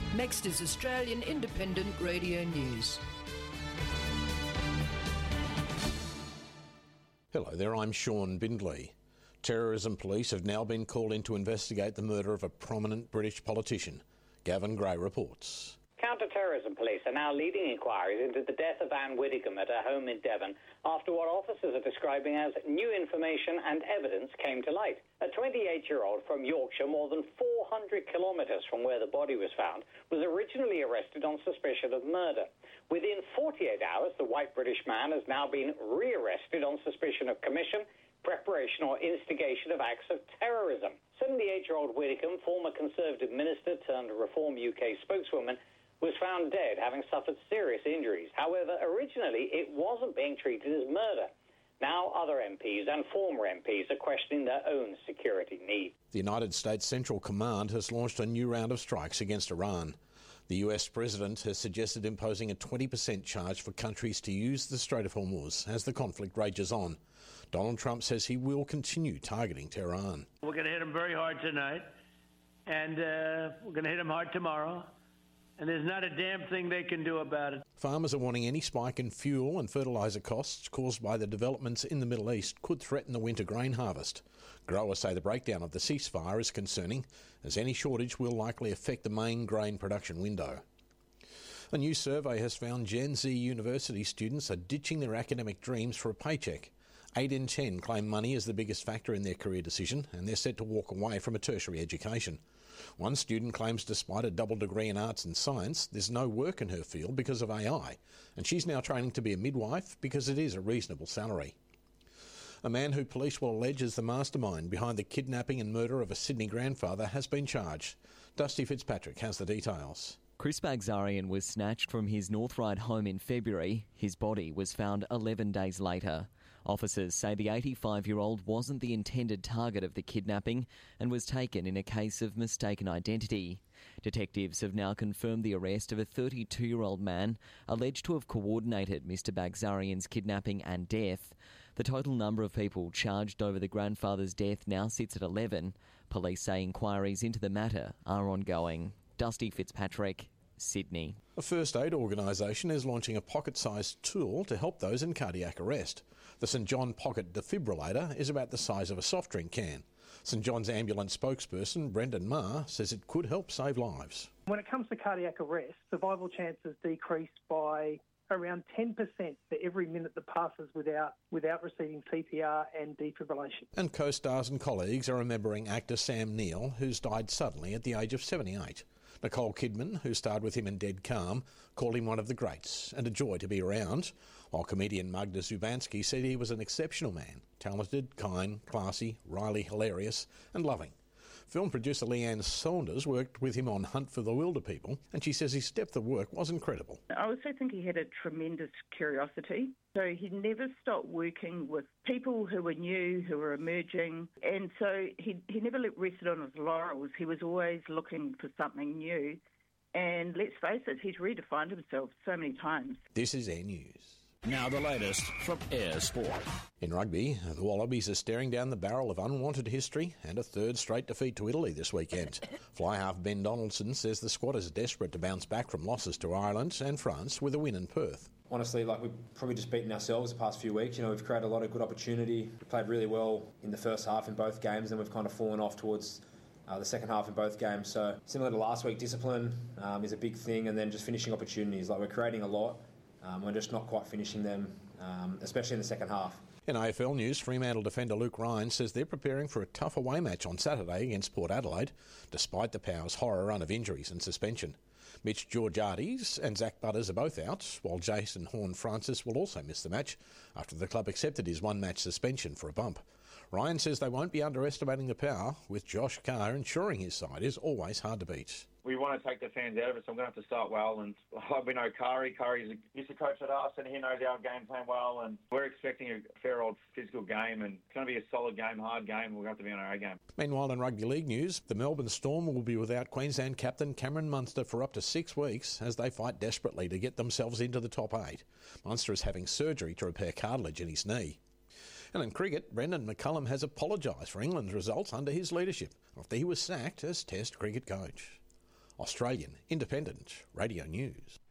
Next is Australian Independent Radio News. Hello there, I'm Sean Bindley. Terrorism police have now been called in to investigate the murder of a prominent British politician. Gavin Gray reports. Counter-terrorism police are now leading inquiries into the death of Anne Widdicombe at her home in Devon after what officers are describing as new information and evidence came to light. A 28-year-old from Yorkshire, more than 400 kilometres from where the body was found, was originally arrested on suspicion of murder. Within 48 hours, the white British man has now been re-arrested on suspicion of commission, preparation or instigation of acts of terrorism. 78-year-old Widdicombe, former Conservative minister turned Reform UK spokeswoman, was found dead, having suffered serious injuries. However, originally it wasn't being treated as murder. Now other MPs and former MPs are questioning their own security needs. The United States Central Command has launched a new round of strikes against Iran. The US President has suggested imposing a 20% charge for countries to use the Strait of Hormuz as the conflict rages on. Donald Trump says he will continue targeting Tehran. We're going to hit them very hard tonight, and we're going to hit them hard tomorrow. And there's not a damn thing they can do about it. Farmers are warning any spike in fuel and fertiliser costs caused by the developments in the Middle East could threaten the winter grain harvest. Growers say the breakdown of the ceasefire is concerning, as any shortage will likely affect the main grain production window. A new survey has found Gen Z university students are ditching their academic dreams for a paycheck. 8 in 10 claim money is the biggest factor in their career decision, and they're set to walk away from a tertiary education. One student claims despite a double degree in arts and science, there's no work in her field because of AI, and she's now training to be a midwife because it is a reasonable salary. A man who police will allege is the mastermind behind the kidnapping and murder of a Sydney grandfather has been charged. Dusty Fitzpatrick has the details. Chris Bagzarian was snatched from his North Ryde home in February. His body was found 11 days later. Officers say the 85-year-old wasn't the intended target of the kidnapping and was taken in a case of mistaken identity. Detectives have now confirmed the arrest of a 32-year-old man alleged to have coordinated Mr Bagzarian's kidnapping and death. The total number of people charged over the grandfather's death now sits at 11. Police say inquiries into the matter are ongoing. Dusty Fitzpatrick, Sydney. A first aid organisation is launching a pocket-sized tool to help those in cardiac arrest. The St John Pocket Defibrillator is about the size of a soft drink can. St John's ambulance spokesperson Brendan Marr says it could help save lives. When it comes to cardiac arrest, survival chances decrease by around 10% for every minute that passes without receiving CPR and defibrillation. And co-stars and colleagues are remembering actor Sam Neill, who's died suddenly at the age of 78. Nicole Kidman, who starred with him in Dead Calm, called him one of the greats and a joy to be around, while comedian Magda Zubanski said he was an exceptional man, talented, kind, classy, wryly hilarious and loving. Film producer Leanne Saunders worked with him on Hunt for the Wilderpeople, and she says his depth of work was incredible. I also think he had a tremendous curiosity. So he never stopped working with people who were new, who were emerging, and so he never rested on his laurels. He was always looking for something new, and let's face it, he's redefined himself so many times. This is Air News. Now the latest from Air Sport. In rugby, the Wallabies are staring down the barrel of unwanted history and a third straight defeat to Italy this weekend. Fly half Ben Donaldson says the squad is desperate to bounce back from losses to Ireland and France with a win in Perth. Honestly, we've probably just beaten ourselves the past few weeks. We've created a lot of good opportunity. We played really well in the first half in both games, and we've kind of fallen off towards the second half in both games. So similar to last week, discipline is a big thing, and then just finishing opportunities. We're creating a lot. We're just not quite finishing them, especially in the second half. In AFL news, Fremantle defender Luke Ryan says they're preparing for a tough away match on Saturday against Port Adelaide, despite the Power's horror run of injuries and suspension. Mitch Georgiades and Zach Butters are both out, while Jason Horne-Francis will also miss the match after the club accepted his one-match suspension for a bump. Ryan says they won't be underestimating the Power, with Josh Carr ensuring his side is always hard to beat. We want to take the fans out of it, so I'm going to have to start well. And we know Kari. Kari's used to coach at us, and he knows our game plan well. And we're expecting a fair old physical game, and it's going to be a solid game, hard game. We're going to have to be on our A game. Meanwhile, in Rugby League news, the Melbourne Storm will be without Queensland captain Cameron Munster for up to 6 weeks as they fight desperately to get themselves into the top 8. Munster is having surgery to repair cartilage in his knee. And in cricket, Brendan McCullum has apologised for England's results under his leadership after he was sacked as Test cricket coach. Australian Independent Radio News.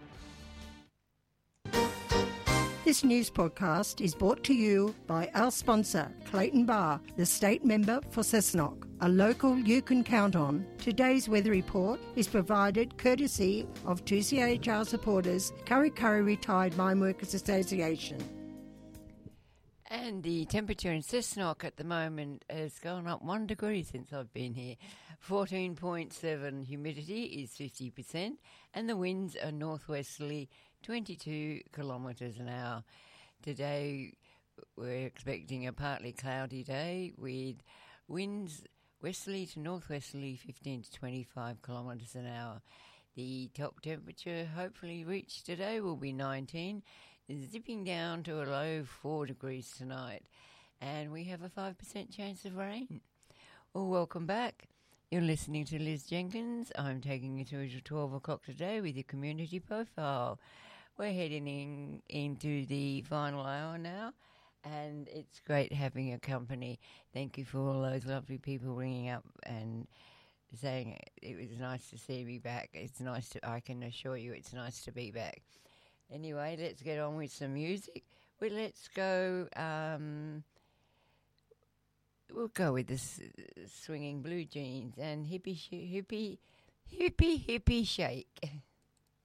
This news podcast is brought to you by our sponsor, Clayton Bar, the state member for Cessnock, a local you can count on. Today's weather report is provided courtesy of 2CHR supporters, Kurri Kurri Retired Mine Workers Association. And the temperature in Cessnock at the moment has gone up 1 degree since I've been here. 14.7, humidity is 50%, and the winds are northwesterly 22 kilometres an hour. Today we're expecting a partly cloudy day with winds westerly to northwesterly 15 to 25 kilometres an hour. The top temperature hopefully reached today will be 19, zipping down to a low 4 degrees tonight, and we have a 5% chance of rain. Well, welcome back. You're listening to Liz Jenkins. I'm taking you through to 12 o'clock today with your community profile. We're heading into the final hour now, and it's great having your company. Thank you for all those lovely people ringing up and saying it was nice to see me back. It's nice to, I can assure you it's nice to be back. Anyway, let's get on with some music. Well, let's go, we'll go with the Swinging Blue Jeans and Hippie Shake.